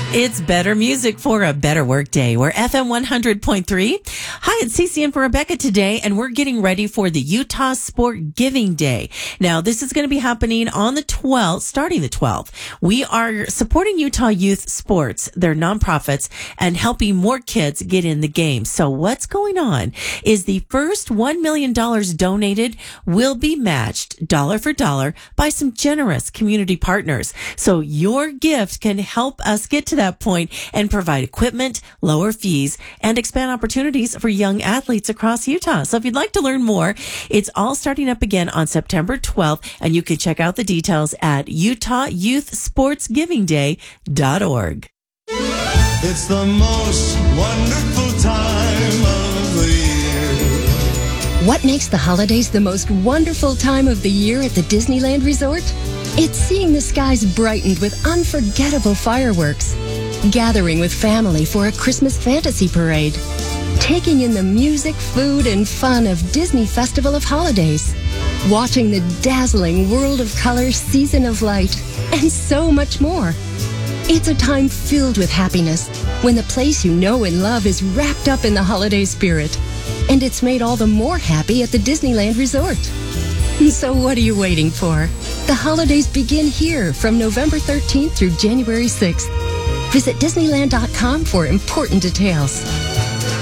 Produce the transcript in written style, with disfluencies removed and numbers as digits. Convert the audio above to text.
It's better music for a better workday. We're FM 100.3. Hi, it's Cece in for Rebecca today, and we're getting ready for the Utah Sport Giving Day. Now, this is going to be happening on the 12th, starting the 12th. We are supporting Utah Youth Sports, their nonprofits, and helping more kids get in the game. So what's going on is the first $1 million donated will be matched dollar for dollar by some generous community partners. So your gift can help us get to that point and provide equipment, lower fees, and expand opportunities for young athletes across Utah. So if you'd like to learn more, it's all starting up again on September 12th, and you can check out the details at UtahYouthSportsGivingDay.org. It's the most wonderful time of the year. What makes the holidays the most wonderful time of the year at the Disneyland Resort? It's seeing the skies brightened with unforgettable fireworks, gathering with family for a Christmas fantasy parade, taking in the music, food, and fun of Disney Festival of Holidays, watching the dazzling World of Color Season of Light, and so much more. It's a time filled with happiness when the place you know and love is wrapped up in the holiday spirit, and it's made all the more happy at the Disneyland Resort. So what are you waiting for? The holidays begin here from November 13th through January 6th. Visit Disneyland.com for important details.